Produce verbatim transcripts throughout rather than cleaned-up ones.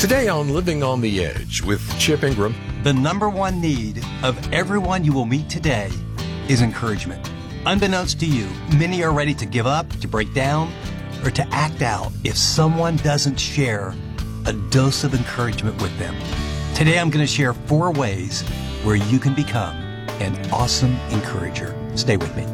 Today on Living on the Edge with Chip Ingram. The number one need of everyone you will meet today is encouragement. Unbeknownst to you, many are ready to give up, to break down, or to act out if someone doesn't share a dose of encouragement with them. Today I'm going to share four ways where you can become an awesome encourager. Stay with me.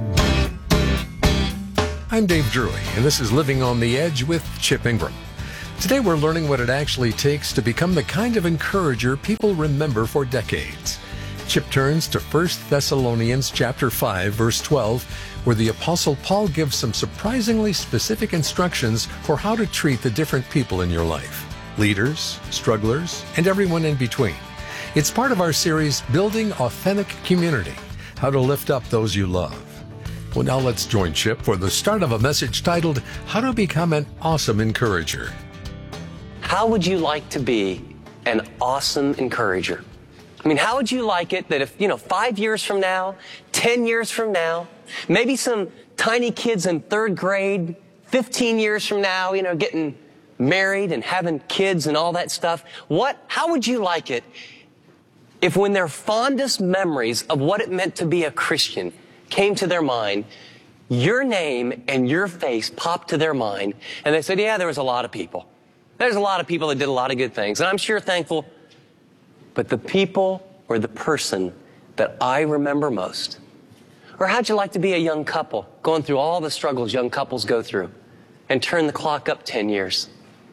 I'm Dave Drury, and this is Living on the Edge with Chip Ingram. Today we're learning what it actually takes to become the kind of encourager people remember for decades. Chip turns to First Thessalonians chapter five, verse twelve, where the Apostle Paul gives some surprisingly specific instructions for how to treat the different people in your life. Leaders, strugglers, and everyone in between. It's part of our series, Building Authentic Community, how to lift up those you love. Well, now let's join Chip for the start of a message titled, How to Become an Awesome Encourager. How would you like to be an awesome encourager? I mean, how would you like it that if, you know, five years from now, ten years from now, maybe some tiny kids in third grade, fifteen years from now, you know, getting married and having kids and all that stuff, what, how would you like it if when their fondest memories of what it meant to be a Christian came to their mind, your name and your face popped to their mind, and they said, yeah, there was a lot of people. There's a lot of people that did a lot of good things, and I'm sure thankful. But the people or the person that I remember most, or how'd you like to be a young couple going through all the struggles young couples go through and turn the clock up ten years?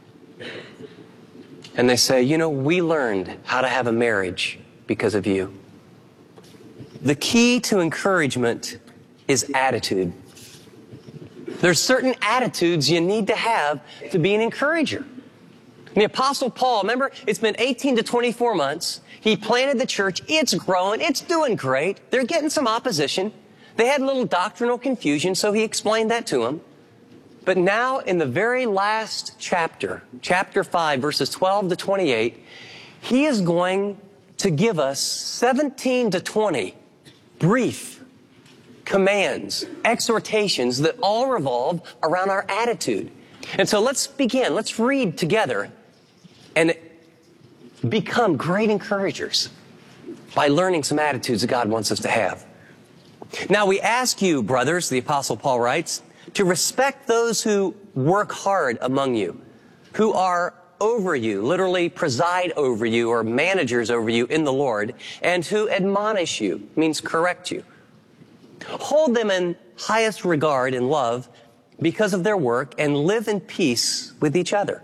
And they say, you know, we learned how to have a marriage because of you. The key to encouragement is attitude. There's certain attitudes you need to have to be an encourager. The Apostle Paul, remember, it's been eighteen to twenty-four months. He planted the church. It's growing. It's doing great. They're getting some opposition. They had a little doctrinal confusion, so he explained that to them. But now, in the very last chapter, chapter five, verses twelve to twenty-eight, he is going to give us seventeen to twenty brief commands, exhortations that all revolve around our attitude. And so let's begin. Let's read together and become great encouragers by learning some attitudes that God wants us to have. Now we ask you, brothers, the Apostle Paul writes, to respect those who work hard among you, who are over you, literally preside over you or managers over you in the Lord, and who admonish you, means correct you. Hold them in highest regard and love because of their work, and live in peace with each other.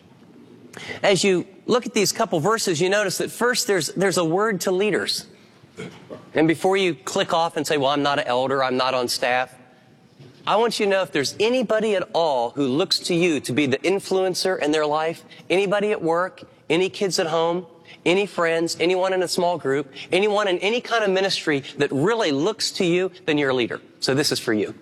As you look at these couple verses, you notice that first there's, there's a word to leaders. And before you click off and say, well, I'm not an elder, I'm not on staff, I want you to know if there's anybody at all who looks to you to be the influencer in their life, anybody at work, any kids at home, any friends, anyone in a small group, anyone in any kind of ministry that really looks to you, then you're a leader. So this is for you.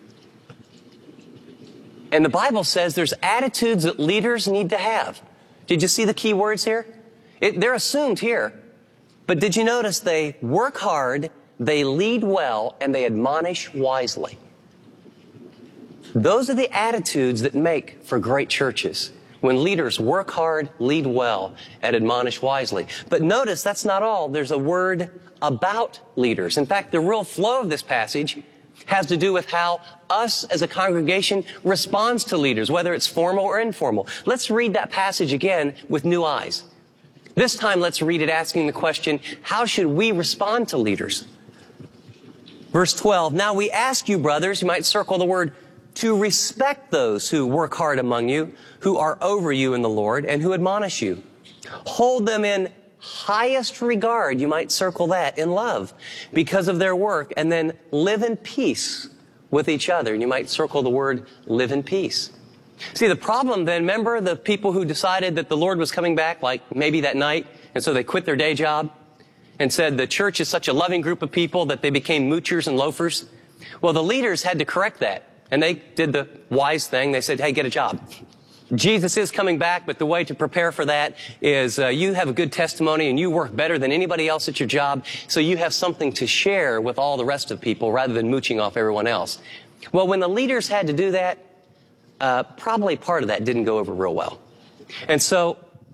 And the Bible says there's attitudes that leaders need to have. Did you see the key words here? It, they're assumed here. But did you notice they work hard, they lead well, and they admonish wisely? Those are the attitudes that make for great churches. When leaders work hard, lead well, and admonish wisely. But notice that's not all. There's a word about leaders. In fact, the real flow of this passage has to do with how us as a congregation responds to leaders, whether it's formal or informal. Let's read that passage again with new eyes. This time, let's read it asking the question, how should we respond to leaders? Verse twelve, now we ask you, brothers, you might circle the word, to respect those who work hard among you, who are over you in the Lord, and who admonish you. Hold them in highest regard, you might circle that, in love, because of their work, and then live in peace with each other. And you might circle the word live in peace. See, the problem then, remember the people who decided that the Lord was coming back, like maybe that night, and so they quit their day job and said the church is such a loving group of people that they became moochers and loafers? Well, the leaders had to correct that, and they did the wise thing. They said, hey, get a job. Jesus is coming back, but the way to prepare for that is uh, you have a good testimony and you work better than anybody else at your job, so you have something to share with all the rest of people rather than mooching off everyone else. Well, when the leaders had to do that, uh, probably part of that didn't go over real well. And so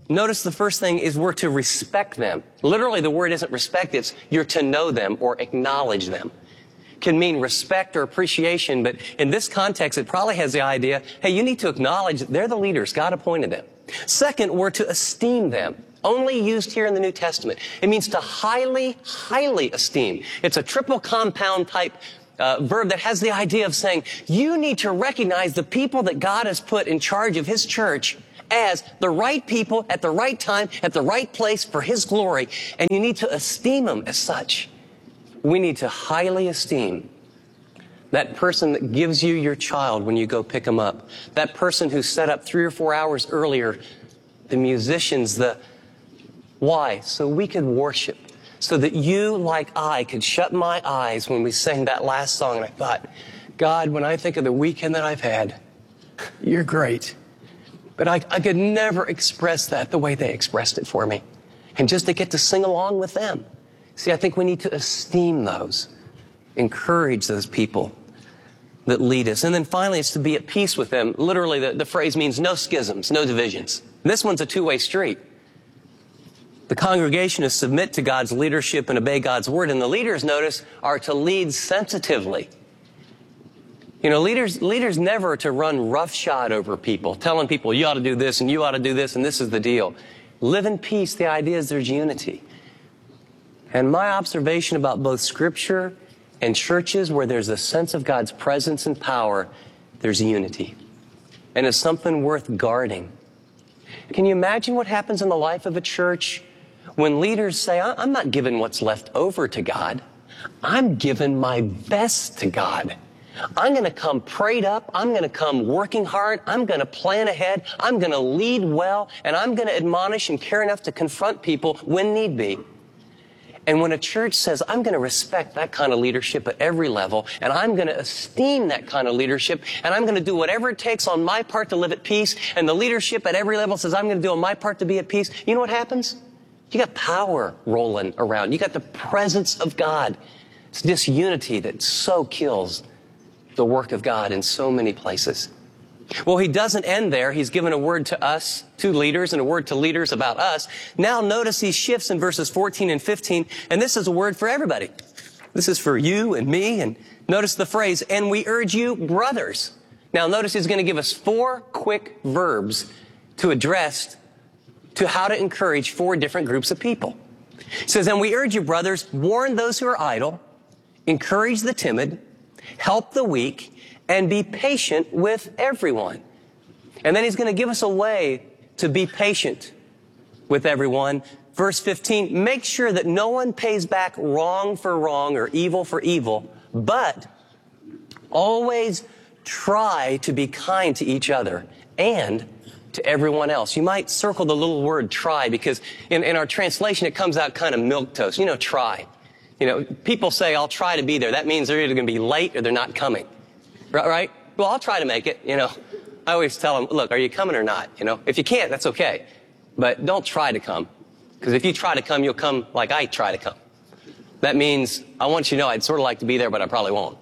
Notice the first thing is we're to respect them. Literally, the word isn't respect, it's you're to know them or acknowledge them. Can mean respect or appreciation, but in this context, it probably has the idea, hey, you need to acknowledge that they're the leaders. God appointed them. Second, we're to esteem them. Only used here in the New Testament. It means to highly, highly esteem. It's a triple compound type uh, verb that has the idea of saying, you need to recognize the people that God has put in charge of His church as the right people at the right time, at the right place for His glory, and you need to esteem them as such. We need to highly esteem that person that gives you your child when you go pick them up, that person who set up three or four hours earlier, the musicians, the why? So we could worship, so that you, like I, could shut my eyes when we sang that last song, and I thought, God, when I think of the weekend that I've had, you're great. But I, I could never express that the way they expressed it for me. And just to get to sing along with them. See, I think we need to esteem those, encourage those people that lead us. And then finally, it's to be at peace with them. Literally, the, the phrase means no schisms, no divisions. This one's a two-way street. The congregation is to submit to God's leadership and obey God's word. And the leaders, notice, are to lead sensitively. You know, leaders, leaders never are to run roughshod over people, telling people, you ought to do this and you ought to do this and this is the deal. Live in peace. The idea is there's unity. And my observation about both Scripture and churches where there's a sense of God's presence and power, there's unity. And it's something worth guarding. Can you imagine what happens in the life of a church when leaders say, I'm not giving what's left over to God. I'm giving my best to God. I'm going to come prayed up. I'm going to come working hard. I'm going to plan ahead. I'm going to lead well. And I'm going to admonish and care enough to confront people when need be. And when a church says, I'm going to respect that kind of leadership at every level, and I'm going to esteem that kind of leadership, and I'm going to do whatever it takes on my part to live at peace, and the leadership at every level says, I'm going to do on my part to be at peace, you know what happens? You got power rolling around. You got the presence of God. It's this unity that so kills the work of God in so many places. Well, he doesn't end there. He's given a word to us, to leaders, and a word to leaders about us. Now notice he shifts in verses fourteen and fifteen, and this is a word for everybody. This is for you and me, and notice the phrase, and we urge you, brothers. Now notice he's going to give us four quick verbs to address to how to encourage four different groups of people. He says, and we urge you, brothers, warn those who are idle, encourage the timid, help the weak, and be patient with everyone. And then he's going to give us a way to be patient with everyone. Verse fifteen, make sure that no one pays back wrong for wrong or evil for evil, but always try to be kind to each other and to everyone else. You might circle the little word try, because in, in our translation it comes out kind of milquetoast. You know, try. You know, people say, I'll try to be there. That means they're either going to be late or they're not coming. Right? Well, I'll try to make it, you know. I always tell them, look, are you coming or not? You know, if you can't, that's okay. But don't try to come. Because if you try to come, you'll come like I try to come. That means I want you to know I'd sort of like to be there, but I probably won't.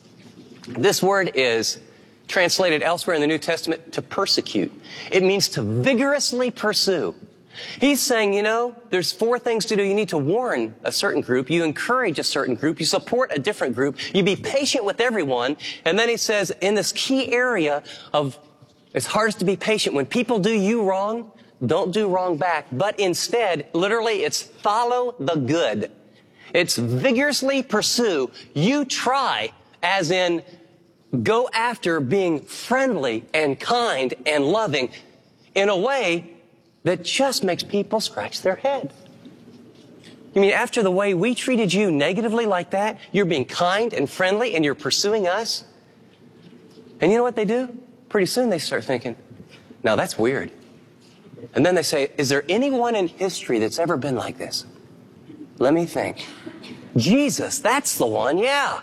This word is translated elsewhere in the New Testament to persecute. It means to vigorously pursue. He's saying, you know, there's four things to do. You need to warn a certain group. You encourage a certain group. You support a different group. You be patient with everyone. And then he says, in this key area of it's hardest to be patient. When people do you wrong, don't do wrong back. But instead, literally, it's follow the good. It's vigorously pursue. You try, as in go after being friendly and kind and loving in a way that just makes people scratch their head. You mean after the way we treated you negatively like that, you're being kind and friendly and you're pursuing us? And you know what they do? Pretty soon they start thinking, now that's weird. And then they say, is there anyone in history that's ever been like this? Let me think. Jesus, that's the one, yeah.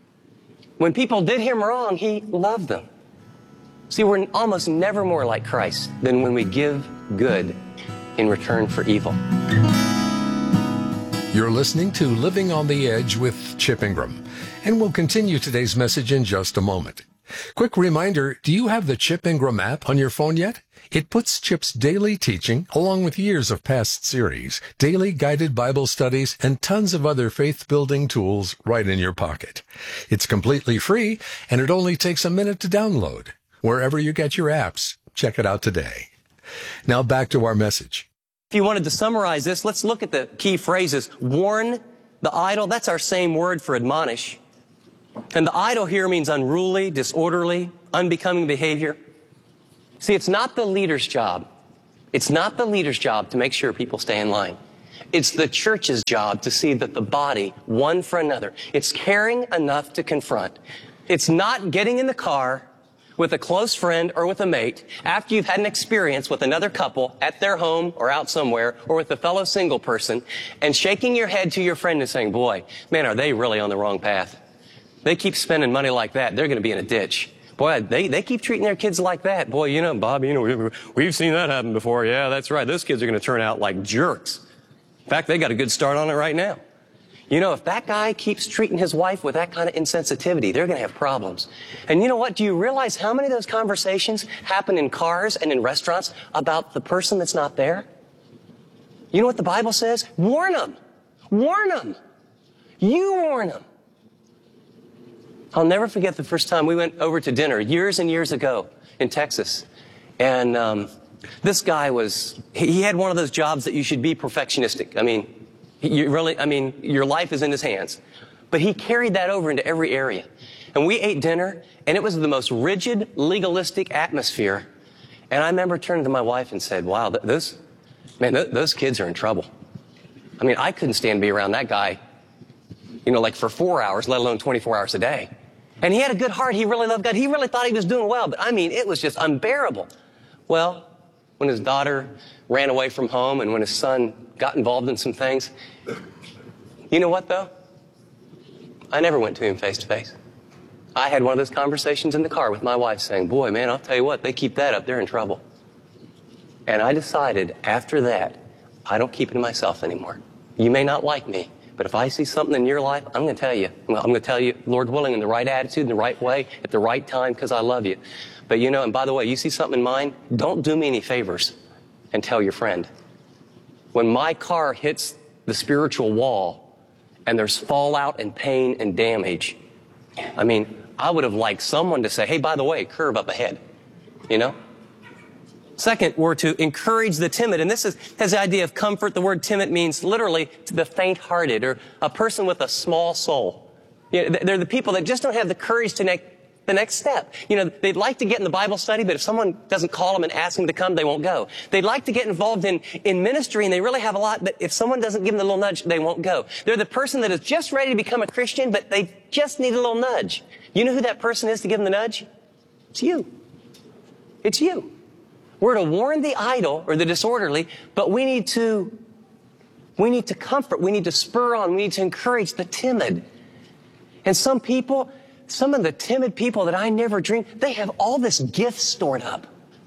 When people did him wrong, he loved them. See, we're almost never more like Christ than when we give good in return for evil. You're listening to Living on the Edge with Chip Ingram, and we'll continue today's message in just a moment. Quick reminder, do you have the Chip Ingram app on your phone yet? It puts Chip's daily teaching, along with years of past series, daily guided Bible studies, and tons of other faith-building tools right in your pocket. It's completely free, and it only takes a minute to download. Wherever you get your apps, check it out today. Now back to our message. If you wanted to summarize this, let's look at the key phrases. Warn the idle, that's our same word for admonish. And the idle here means unruly, disorderly, unbecoming behavior. See, it's not the leader's job. It's not the leader's job to make sure people stay in line. It's the church's job to see that the body, one for another, it's caring enough to confront. It's not getting in the car with a close friend or with a mate after you've had an experience with another couple at their home or out somewhere or with a fellow single person and shaking your head to your friend and saying, boy, man, are they really on the wrong path? They keep spending money like that, they're going to be in a ditch. Boy, they, they keep treating their kids like that. Boy, you know, Bob, you know, we, we've seen that happen before. Yeah, that's right. Those kids are going to turn out like jerks. In fact, they got a good start on it right now. You know, if that guy keeps treating his wife with that kind of insensitivity, they're going to have problems. And you know what? Do you realize how many of those conversations happen in cars and in restaurants about the person that's not there? You know what the Bible says? Warn them. Warn them. You warn them. I'll never forget the first time we went over to dinner years and years ago in Texas. And um, this guy was, he had one of those jobs that you should be perfectionistic. I mean, you really, I mean, your life is in his hands. But he carried that over into every area. And we ate dinner, and it was the most rigid, legalistic atmosphere. And I remember turning to my wife and said, wow, th those, man, th those kids are in trouble. I mean, I couldn't stand to be around that guy, you know, like for four hours, let alone twenty-four hours a day. And he had a good heart. He really loved God. He really thought he was doing well. But I mean, it was just unbearable. Well, when his daughter ran away from home and when his son got involved in some things, you know what, though? I never went to him face to face. I had one of those conversations in the car with my wife saying, boy, man, I'll tell you what, they keep that up, they're in trouble. And I decided after that, I don't keep it to myself anymore. You may not like me, but if I see something in your life, I'm going to tell you. I'm going to tell you, Lord willing, in the right attitude, in the right way, at the right time, because I love you. But you know, and by the way, you see something in mine, don't do me any favors and tell your friend. When my car hits the spiritual wall and there's fallout and pain and damage, I mean, I would have liked someone to say, hey, by the way, curve up ahead, you know? Second, we're to encourage the timid, and this is, has the idea of comfort. The word timid means literally to the faint-hearted or a person with a small soul. You know, they're the people that just don't have the courage to make the next step. You know, they'd like to get in the Bible study, but if someone doesn't call them and ask them to come, they won't go. They'd like to get involved in, in ministry, and they really have a lot, but if someone doesn't give them a little nudge, they won't go. They're the person that is just ready to become a Christian, but they just need a little nudge. You know who that person is to give them the nudge? It's you. It's you. We're to warn the idle or the disorderly, but we need to, we need to comfort, we need to spur on, we need to encourage the timid. And some people, some of the timid people that I never dreamed, they have all this gift stored up.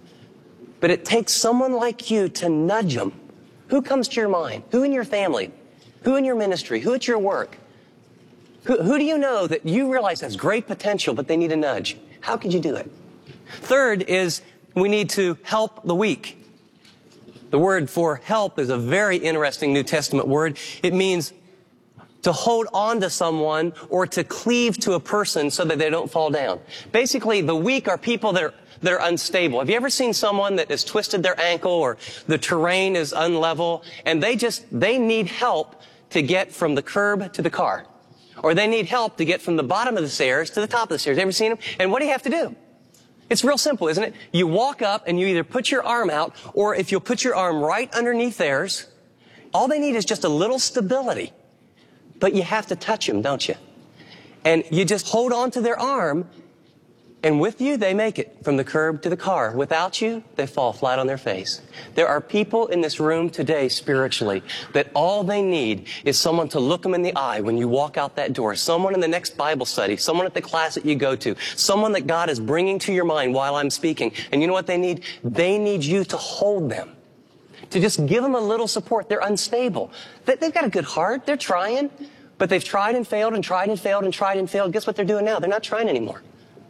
But it takes someone like you to nudge them. Who comes to your mind? Who in your family? Who in your ministry? Who at your work? Who, who do you know that you realize has great potential, but they need a nudge? How could you do it? Third is we need to help the weak. The word for help is a very interesting New Testament word. It means to hold on to someone or to cleave to a person so that they don't fall down. Basically, the weak are people that are, that are unstable. Have you ever seen someone that has twisted their ankle or the terrain is unlevel and they just, they need help to get from the curb to the car? Or they need help to get from the bottom of the stairs to the top of the stairs. Ever seen them? And what do you have to do? It's real simple, isn't it? You walk up and you either put your arm out, or if you'll put your arm right underneath theirs, all they need is just a little stability. But you have to touch them, don't you? And you just hold on to their arm, and with you, they make it from the curb to the car. Without you, they fall flat on their face. There are people in this room today, spiritually, that all they need is someone to look them in the eye when you walk out that door. Someone in the next Bible study, someone at the class that you go to, someone that God is bringing to your mind while I'm speaking. And you know what they need? They need you to hold them, to just give them a little support. They're unstable. They've got a good heart. They're trying, but they've tried and failed and tried and failed and tried and failed. Guess what they're doing now? They're not trying anymore.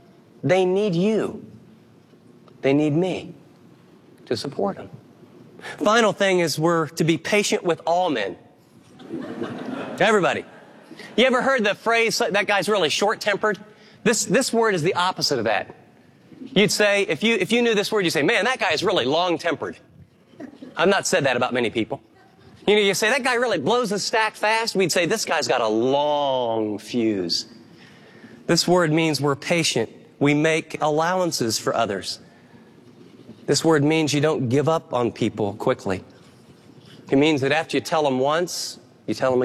they need you. They need me to support them. Final thing is we're to be patient with all men. Everybody. You ever heard the phrase, that guy's really short-tempered? This, this word is the opposite of that. You'd say, if you, if you knew this word, you'd say, man, that guy is really long-tempered. I've not said that about many people. You know, you say, that guy really blows the stack fast. We'd say, this guy's got a long fuse. This word means we're patient. We make allowances for others. This word means you don't give up on people quickly. It means that after you tell them once, you tell them again.